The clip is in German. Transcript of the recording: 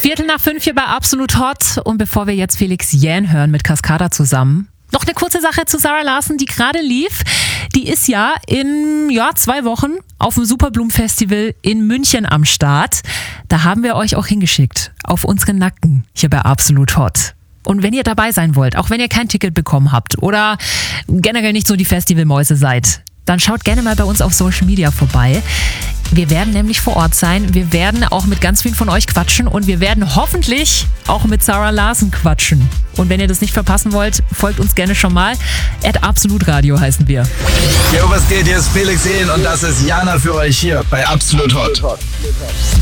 4:15 hier bei Absolut Hot. Und bevor wir jetzt Felix Jähn hören mit Cascada zusammen, noch eine kurze Sache zu Zara Larsson, die gerade lief. Die ist ja in 2 Wochen auf dem Superblumen-Festival in München am Start. Da haben wir euch auch hingeschickt, auf unseren Nacken hier bei Absolut Hot. Und wenn ihr dabei sein wollt, auch wenn ihr kein Ticket bekommen habt oder generell nicht so die Festivalmäuse seid, dann schaut gerne mal bei uns auf Social Media vorbei. Wir werden nämlich vor Ort sein. Wir werden auch mit ganz vielen von euch quatschen und wir werden hoffentlich auch mit Zara Larsson quatschen. Und wenn ihr das nicht verpassen wollt, folgt uns gerne schon mal. @absolutradio heißen wir. Jo, was geht? Hier ist Felix Jähn und das ist Jana für euch hier bei Absolut Hot.